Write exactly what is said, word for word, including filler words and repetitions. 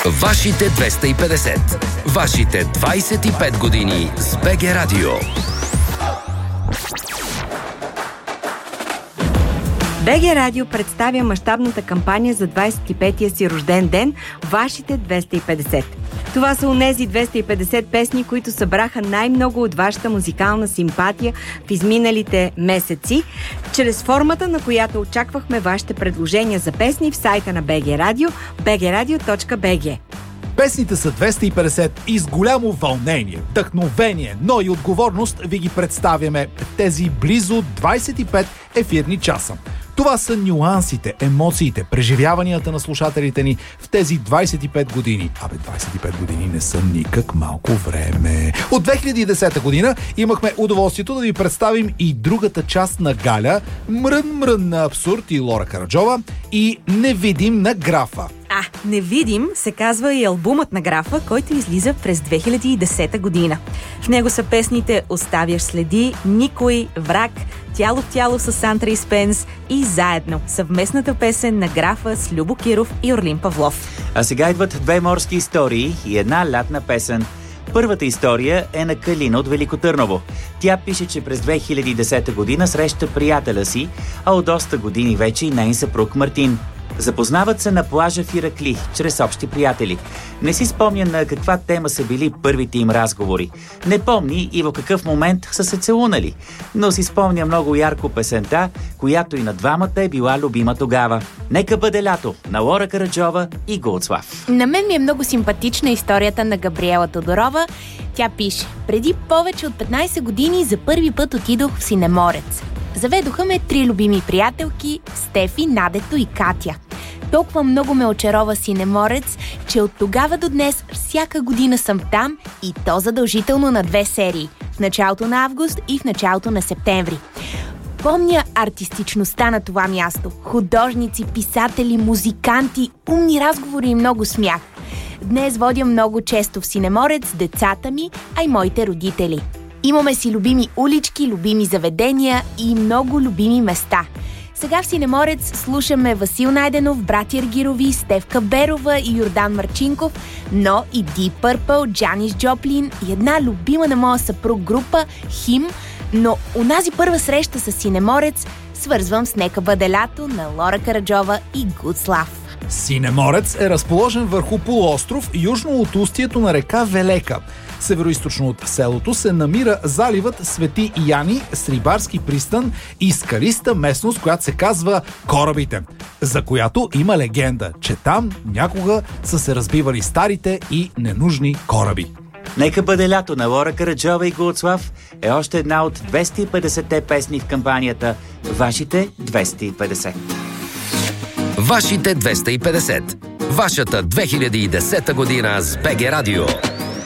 Вашите двеста и петдесет. Вашите двайсет и пет години с БГ Радио. БГ Радио представя мащабната кампания за двайсет и петия си рожден ден Вашите двеста и петдесет. Това са онези двеста и петдесет песни, които събраха най-много от вашата музикална симпатия в изминалите месеци, чрез формата, на която очаквахме вашите предложения за песни в сайта на БГ Радио, би джи радио точка би джи. Песните са двеста и петдесет и с голямо вълнение, вдъхновение, но и отговорност ви ги представяме в тези близо двайсет и пет ефирни часа. Това са нюансите, емоциите, преживяванията на слушателите ни в тези двайсет и пет години. Абе, двайсет и пет години не са никак малко време. От две хиляди и десета година имахме удоволствието да ви представим и другата част на Галя, Мрън-мрън на абсурд и Лора Караджова, и Невидим на Графа. А, Невидим се казва и албумът на Графа, който излиза през две хиляди и десета година. В него са песните "Оставяш следи", "Никой", "Враг", "Тяло в тяло" с Сантра и Спенс и "Заедно", съвместната песен на Графа с Любо Киров и Орлин Павлов. А сега идват две морски истории и една лятна песен. Първата история е на Калина от Велико Търново. Тя пише, че през две хиляди и десета година среща приятеля си, а от доста години вече и нейн съпруг Мартин. Запознават се на плажа в Иракли, чрез общи приятели. Не си спомня на каква тема са били първите им разговори. Не помни и в какъв момент са се целунали. Но си спомня много ярко песента, която и на двамата е била любима тогава. "Нека бъде лято" на Лора Караджова и Голдслав. На мен ми е много симпатична историята на Габриела Тодорова. Тя пише: "Преди повече от петнайсет години за първи път отидох в Синеморец. Заведоха ме три любими приятелки – Стефи, Надето и Катя. Толкова много ме очарова Синеморец, че от тогава до днес всяка година съм там, и то задължително на две серии – в началото на август и в началото на септември. Помня артистичността на това място. Художници, писатели, музиканти, умни разговори и много смях. Днес водя много често в Синеморец децата ми, а и моите родители. Имаме си любими улички, любими заведения и много любими места. Сега в Синеморец слушаме Васил Найденов, братя Ергирови, Стефка Берова и Йордан Марчинков, но и Deep Purple, Джанис Джоплин и една любима на моя съпруг група Хим, но унази първа среща с Синеморец свързвам с "Нека бъде лято" на Лора Караджова и Голдслав. Синеморец е разположен върху полуостров, южно от устието на река Велека. Североизточно от селото се намира заливът Свети Яни с рибарски пристан и скалиста местност, която се казва Корабите, за която има легенда, че там някога са се разбивали старите и ненужни кораби. "Нека бъде лято" на Лора Караджова и Голдслав е още една от двеста и петдесетте песни в кампанията Вашите двеста и петдесет. Вашите двеста и петдесет. Вашата две хиляди и десета година с БГ Радио.